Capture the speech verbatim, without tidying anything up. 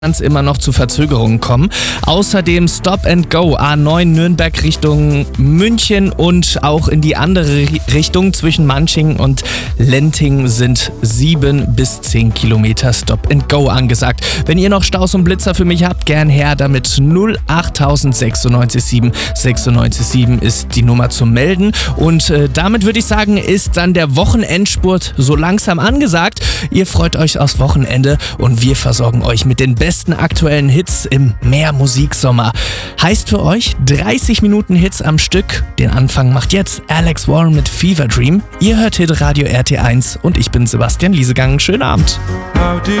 immer noch zu Verzögerungen kommen. Außerdem Stop and Go A neun Nürnberg Richtung München und auch in die andere Richtung zwischen Manching und Lenting sind sieben bis zehn Kilometer Stop and Go angesagt. Wenn ihr noch Staus und Blitzer für mich habt, gern her damit. null acht sechs neun sieben sechs neun sieben ist die Nummer zum Melden. Und äh, damit würde ich sagen, ist dann der Wochenendspurt so langsam angesagt. Ihr freut euch aufs Wochenende und wir versorgen euch mit den besten aktuellen Hits im Mehr Musiksommer. Heißt für euch dreißig Minuten Hits am Stück. Den Anfang macht jetzt Alex Warren mit Fever Dream. Ihr hört Hit Radio R T eins und ich bin Sebastian Liesegang. Schönen Abend. How do